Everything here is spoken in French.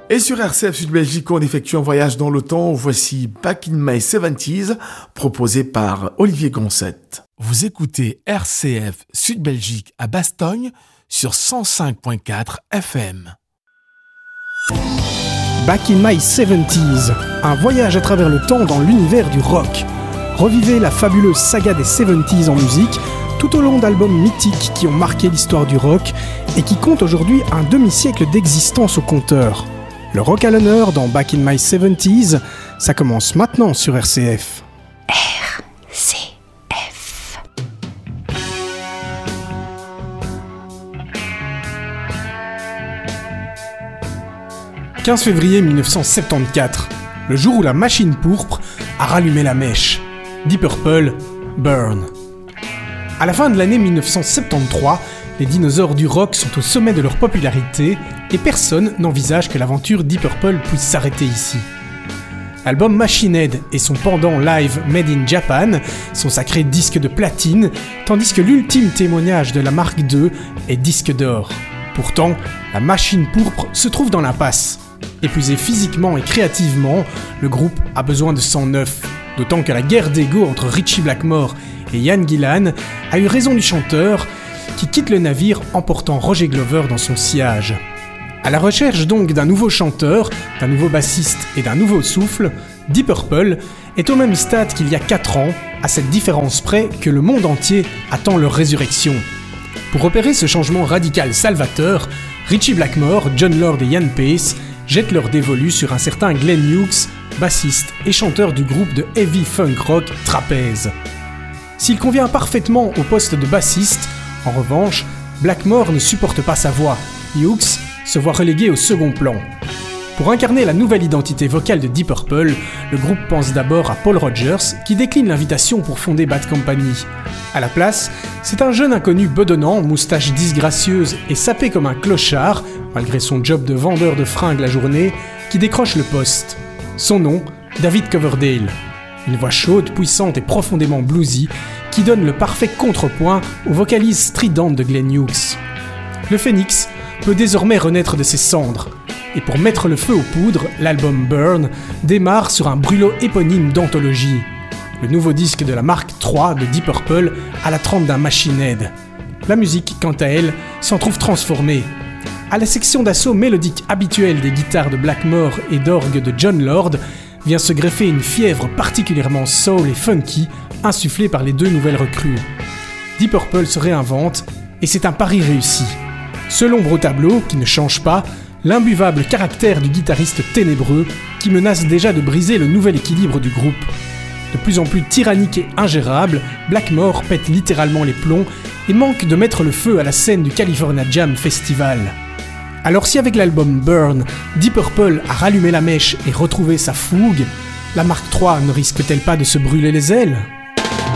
Et sur RCF Sud Belgique, on effectue un voyage dans le temps. Voici Back in My 70s, proposé par Olivier Goncette. Vous écoutez RCF Sud Belgique à Bastogne sur 105.4 FM. Back in My 70s, un voyage à travers le temps dans l'univers du rock. Revivez la fabuleuse saga des 70s en musique, tout au long d'albums mythiques qui ont marqué l'histoire du rock et qui comptent aujourd'hui un demi-siècle d'existence au compteur. Le rock à l'honneur dans Back in My 70s, ça commence maintenant sur RCF. RCF. « 15 février 1974, le jour où la machine pourpre a rallumé la mèche. Deep Purple, Burn. À la fin de l'année 1973, les dinosaures du rock sont au sommet de leur popularité et personne n'envisage que l'aventure Deep Purple puisse s'arrêter ici. L'album Machine Head et son pendant live Made in Japan sont sacrés disques de platine, tandis que l'ultime témoignage de la Mark II est disque d'or. Pourtant, la machine pourpre se trouve dans l'impasse. Épuisé physiquement et créativement, le groupe a besoin de sang neuf, d'autant que la guerre d'ego entre Ritchie Blackmore et Ian Gillan a eu raison du chanteur, qui quitte le navire emportant Roger Glover dans son sillage. À la recherche donc d'un nouveau chanteur, d'un nouveau bassiste et d'un nouveau souffle, Deep Purple est au même stade qu'il y a 4 ans, à cette différence près que le monde entier attend leur résurrection. Pour opérer ce changement radical salvateur, Ritchie Blackmore, Jon Lord et Ian Paice jettent leur dévolu sur un certain Glenn Hughes, bassiste et chanteur du groupe de heavy funk rock Trapeze. S'il convient parfaitement au poste de bassiste, en revanche, Blackmore ne supporte pas sa voix. Hughes se voit relégué au second plan. Pour incarner la nouvelle identité vocale de Deep Purple, le groupe pense d'abord à Paul Rodgers, qui décline l'invitation pour fonder Bad Company. À la place, c'est un jeune inconnu bedonnant, moustache disgracieuse et sapé comme un clochard, malgré son job de vendeur de fringues la journée, qui décroche le poste. Son nom, David Coverdale. Une voix chaude, puissante et profondément bluesy, qui donne le parfait contrepoint aux vocalises stridentes de Glenn Hughes. Le phénix peut désormais renaître de ses cendres. Et pour mettre le feu aux poudres, l'album Burn démarre sur un brûlot éponyme d'anthologie. Le nouveau disque de la Mark III de Deep Purple à la trempe d'un Machine Head. La musique, quant à elle, s'en trouve transformée. À la section d'assaut mélodique habituelle des guitares de Blackmore et d'orgue de Jon Lord, vient se greffer une fièvre particulièrement soul et funky, insufflée par les deux nouvelles recrues. Deep Purple se réinvente, et c'est un pari réussi. Seul ombre au tableau, qui ne change pas, l'imbuvable caractère du guitariste ténébreux, qui menace déjà de briser le nouvel équilibre du groupe. De plus en plus tyrannique et ingérable, Blackmore pète littéralement les plombs et manque de mettre le feu à la scène du California Jam Festival. Alors si avec l'album Burn, Deep Purple a rallumé la mèche et retrouvé sa fougue, la Mark III ne risque-t-elle pas de se brûler les ailes ?